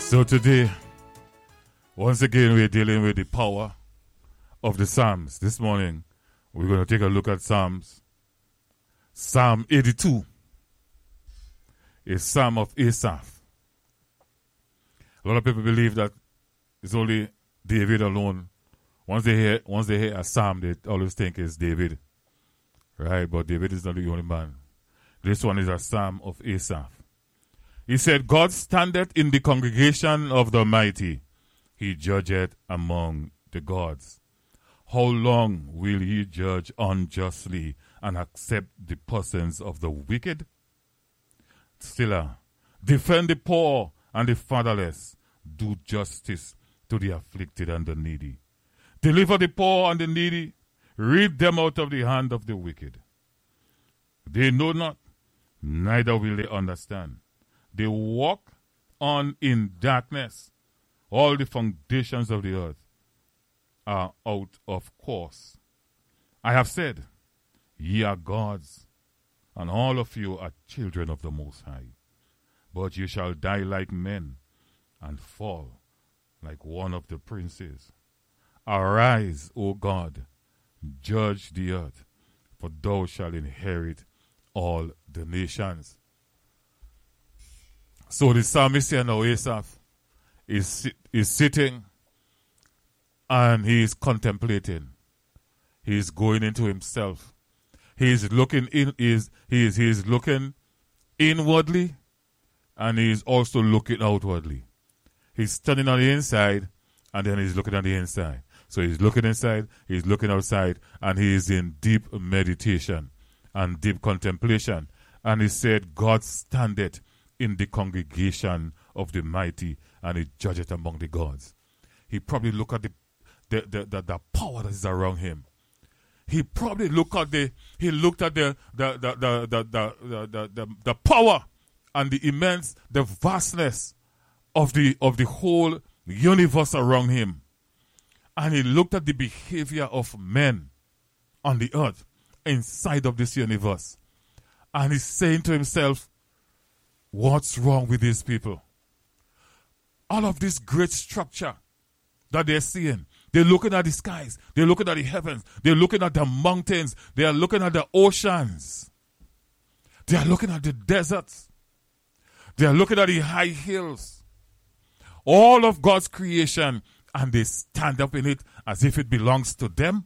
So today, once again, we're dealing with the power of the Psalms. This morning, we're going to take a look at Psalms. Psalm 82, a Psalm of Asaph. A lot of people believe that it's only David alone. Once they hear a Psalm, they always think it's David. Right? But David is not the only man. This one is a Psalm of Asaph. He said, God standeth in the congregation of the mighty. He judgeth among the gods. How long will he judge unjustly and accept the persons of the wicked? Stiller, defend the poor and the fatherless. Do justice to the afflicted and the needy. Deliver the poor and the needy. Rid them out of the hand of the wicked. They know not, neither will they understand. They walk on in darkness. All the foundations of the earth are out of course. I have said, ye are gods, and all of you are children of the Most High. But you shall die like men, and fall like one of the princes. Arise, O God, judge the earth, for thou shalt inherit all the nations. So the psalmist here now, Asaph, is sitting and he is contemplating. He is going into himself. He is looking he is looking inwardly, and he is also looking outwardly. He's standing on the inside, and then he's looking on the inside. So he's looking inside, he's looking outside, and he is in deep meditation and deep contemplation. And he said, God standeth in the congregation of the mighty, and he judgeth among the gods. He probably looked at the power that is around him. He probably looked at the power and the vastness of the whole universe around him. And he looked at the behavior of men on the earth inside of this universe. And he's saying to himself, what's wrong with these people? All of this great structure that they're seeing. They're looking at the skies. They're looking at the heavens. They're looking at the mountains. They are looking at the oceans. They are looking at the deserts. They are looking at the high hills. All of God's creation, and they stand up in it as if it belongs to them.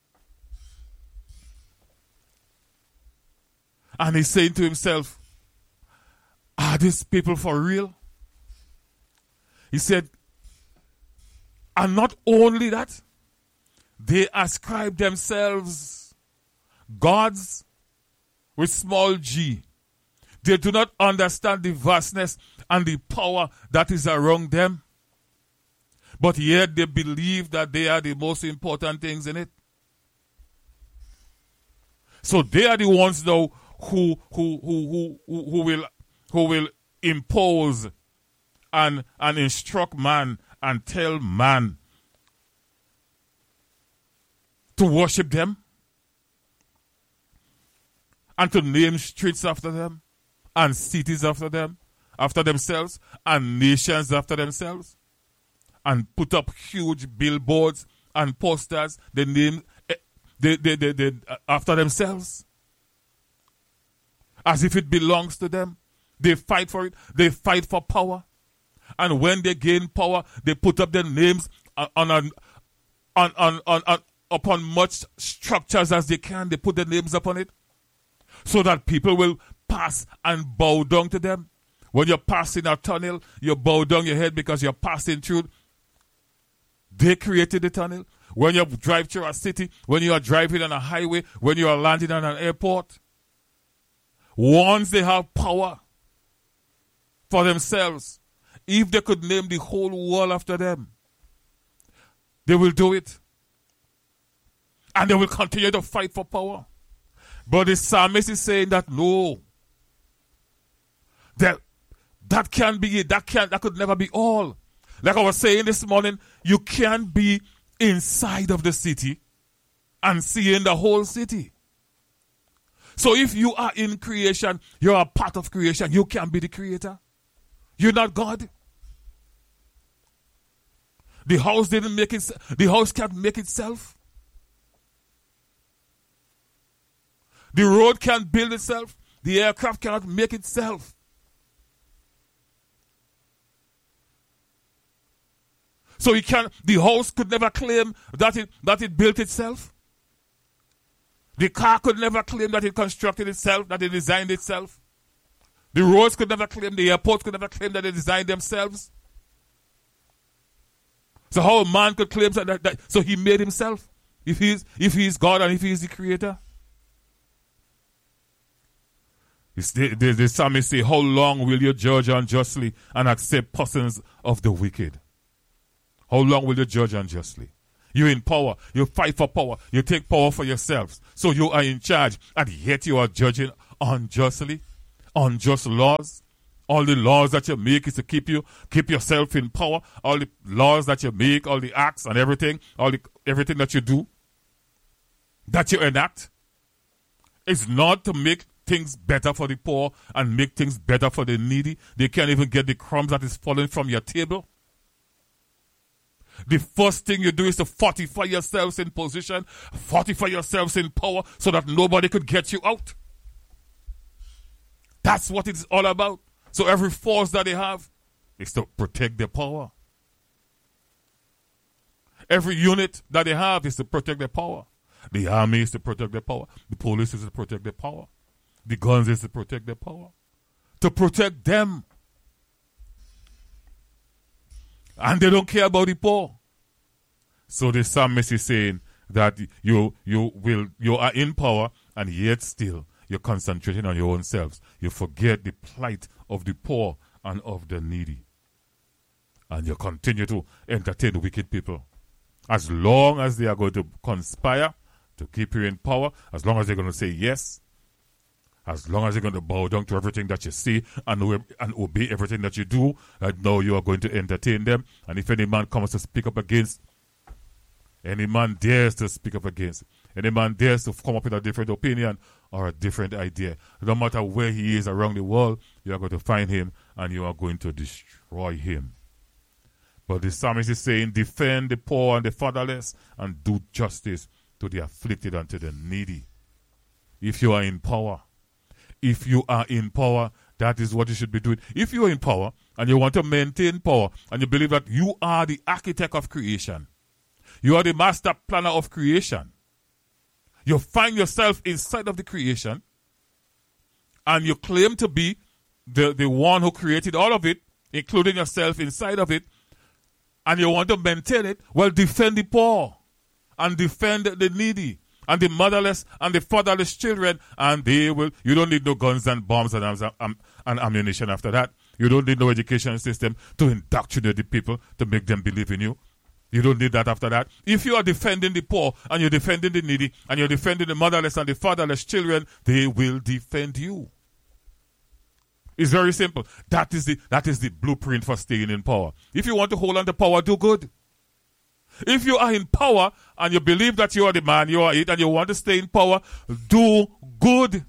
And he's saying to himself, are these people for real? He said, and not only that, they ascribe themselves gods with small g. They do not understand the vastness and the power that is around them. But yet they believe that they are the most important things in it. So they are the ones now who will impose and instruct man and tell man to worship them and to name streets after them and cities after them, after themselves, and nations after themselves, and put up huge billboards and posters they name they after themselves as if it belongs to them. They fight for it. They fight for power. And when they gain power, they put up their names upon much structures as they can. They put their names upon it so that people will pass and bow down to them. When you're passing a tunnel, you bow down your head because you're passing through. They created the tunnel. When you drive through a city, when you are driving on a highway, when you are landing on an airport, once they have power for themselves, if they could name the whole world after them, they will do it. And they will continue to fight for power. But the psalmist is saying that no, that can't be it. That could never be all. Like I was saying this morning, you can't be inside of the city and seeing the whole city. So if you are in creation, you're a part of creation, you can't be the creator. You're not God. The house didn't make it. The house can't make itself. The road can't build itself. The aircraft cannot make itself. So the house could never claim that it built itself. The car could never claim that it constructed itself, that it designed itself. The roads could never claim, the airports could never claim that they designed themselves. So how a man could claim that so he made himself, if he's God and if he is the creator? The psalmist say, how long will you judge unjustly and accept portions of the wicked? How long will you judge unjustly? You're in power. You fight for power. You take power for yourselves. So you are in charge, and yet you are judging unjustly. Unjust laws. All the laws that you make is to keep yourself in power. All the laws that you make, all the acts and everything, everything that you do, that you enact, is not to make things better for the poor and make things better for the needy. They can't even get the crumbs that is falling from your table. The first thing you do is to fortify yourselves in position, fortify yourselves in power so that nobody could get you out. That's what it's all about. So every force that they have is to protect their power. Every unit that they have is to protect their power. The army is to protect their power. The police is to protect their power. The guns is to protect their power. To protect them. And they don't care about the poor. So the psalmist is saying that you are in power and yet still you're concentrating on your own selves. You forget the plight of the poor and of the needy. And you continue to entertain wicked people. As long as they are going to conspire to keep you in power, as long as they're going to say yes, as long as you're going to bow down to everything that you say and obey everything that you do, and now you are going to entertain them. And if any man comes to speak up against, any man dares to speak up against, any man dares to come up with a different opinion or a different idea, no matter where he is around the world, you are going to find him and you are going to destroy him. But the psalmist is saying, defend the poor and the fatherless and do justice to the afflicted and to the needy. If you are in power, that is what you should be doing. If you are in power and you want to maintain power and you believe that you are the architect of creation, you are the master planner of creation, you find yourself inside of the creation and you claim to be the one who created all of it, including yourself inside of it, and you want to maintain it, well, defend the poor and defend the needy and the motherless and the fatherless children, and they will. You don't need no guns and bombs and ammunition after that. You don't need no education system to indoctrinate the people to make them believe in you. You don't need that after that. If you are defending the poor and you're defending the needy and you're defending the motherless and the fatherless children, they will defend you. It's very simple. That is the blueprint for staying in power. If you want to hold on to power, do good. If you are in power and you believe that you are the man, you are it, and you want to stay in power, do good.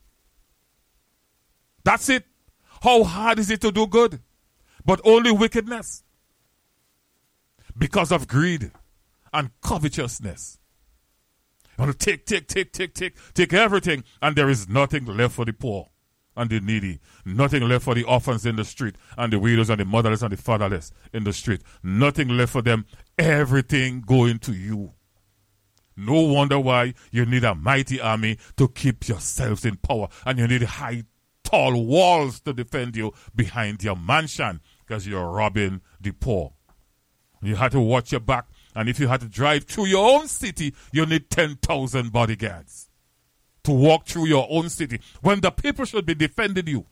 That's it. How hard is it to do good? But only wickedness. Because of greed and covetousness. You want to take everything, and there is nothing left for the poor and the needy. Nothing left for the orphans in the street and the widows and the motherless and the fatherless in the street. Nothing left for them. Everything going to you. No wonder why you need a mighty army to keep yourselves in power, and you need high, tall walls to defend you behind your mansion because you're robbing the poor. You had to watch your back, and if you had to drive through your own city, you need 10,000 bodyguards to walk through your own city when the people should be defending you.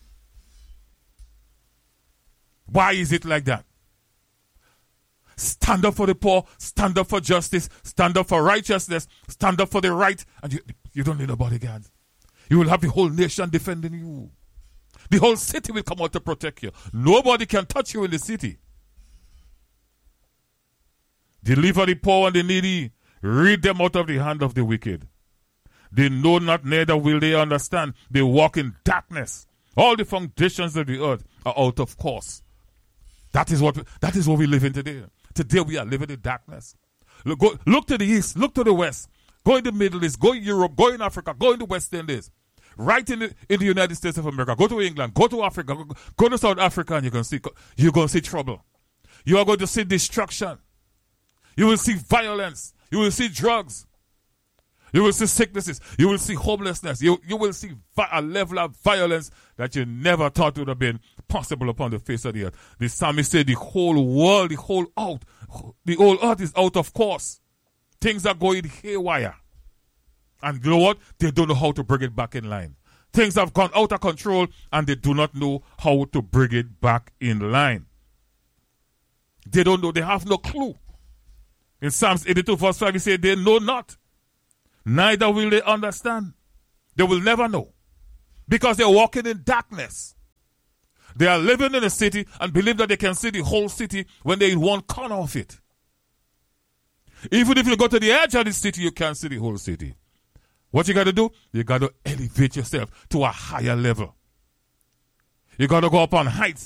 Why is it like that? Stand up for the poor, stand up for justice, stand up for righteousness, stand up for the right, and you don't need a bodyguard. You will have the whole nation defending you. The whole city will come out to protect you. Nobody can touch you in the city. Deliver the poor and the needy. Rid them out of the hand of the wicked. They know not, neither will they understand. They walk in darkness. All the foundations of the earth are out of course. That is what we live in today. Today we are living in darkness. Look to the east, look to the west. Go in the Middle East, go in Europe, go in Africa, go in the West Indies. Right in the United States of America. Go to England, go to Africa, go to South Africa, and you're going to see trouble. You are going to see destruction. You will see violence. You will see drugs. You will see sicknesses. You will see homelessness. You will see a level of violence that you never thought would have been possible upon the face of the earth. The psalmist said the whole world, the whole earth is out of course. Things are going haywire. And you know what? They don't know how to bring it back in line. Things have gone out of control and they do not know how to bring it back in line. They don't know. They have no clue. In Psalms 82 verse 5, he said, they know not. Neither will they understand. They will never know. Because they're walking in darkness. They are living in a city and believe that they can see the whole city when they're in one corner of it. Even if you go to the edge of the city, you can't see the whole city. What you got to do? You got to elevate yourself to a higher level. You got to go up on heights